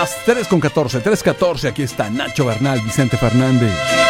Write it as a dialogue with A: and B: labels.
A: las 3:14, 3:14. Aquí está Nacho Bernal, Vicente Fernández.